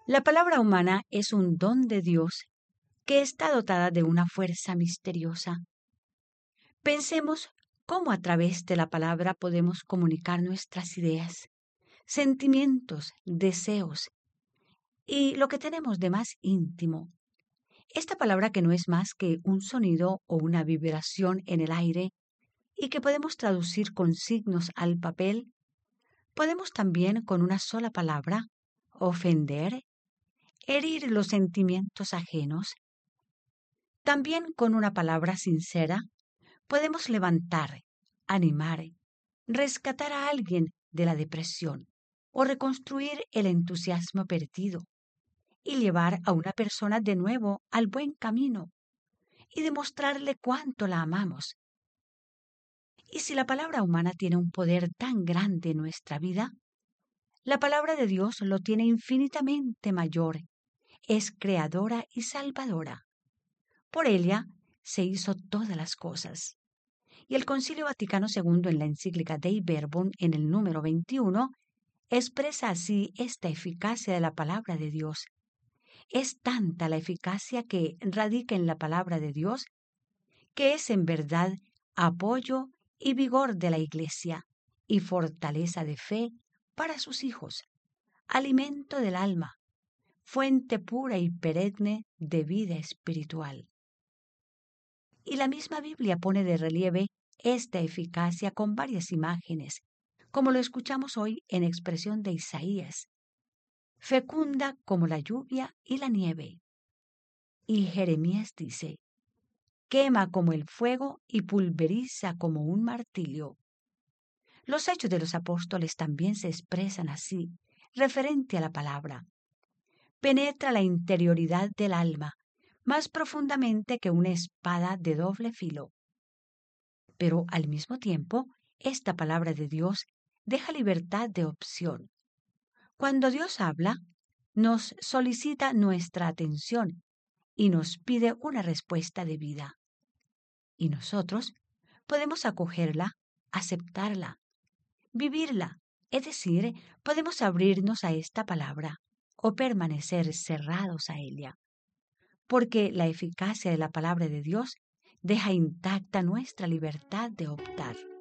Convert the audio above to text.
La palabra humana es un don de Dios que está dotada de una fuerza misteriosa. Pensemos cómo a través de la palabra podemos comunicar nuestras ideas, sentimientos, deseos y lo que tenemos de más íntimo. Esta palabra que no es más que un sonido o una vibración en el aire y que podemos traducir con signos al papel, podemos también con una sola palabra ofender, herir los sentimientos ajenos. También con una palabra sincera podemos levantar, animar, rescatar a alguien de la depresión o reconstruir el entusiasmo perdido y llevar a una persona de nuevo al buen camino y demostrarle cuánto la amamos. Y si la palabra humana tiene un poder tan grande en nuestra vida, la palabra de Dios lo tiene infinitamente mayor. Es creadora y salvadora. Por ella se hizo todas las cosas. Y el Concilio Vaticano II en la encíclica Dei Verbum en el número 21 expresa así esta eficacia de la palabra de Dios. Es tanta la eficacia que radica en la palabra de Dios que es en verdad apoyo y vigor de la Iglesia y fortaleza de fe para sus hijos, alimento del alma, fuente pura y perenne de vida espiritual. Y la misma Biblia pone de relieve esta eficacia con varias imágenes, como lo escuchamos hoy en expresión de Isaías, fecunda como la lluvia y la nieve. Y Jeremías dice, quema como el fuego y pulveriza como un martillo. Los hechos de los apóstoles también se expresan así, referente a la palabra. Penetra la interioridad del alma, más profundamente que una espada de doble filo. Pero al mismo tiempo, esta palabra de Dios deja libertad de opción. Cuando Dios habla, nos solicita nuestra atención y nos pide una respuesta de vida. Y nosotros podemos acogerla, aceptarla, vivirla, es decir, podemos abrirnos a esta palabra o permanecer cerrados a ella, porque la eficacia de la palabra de Dios deja intacta nuestra libertad de optar.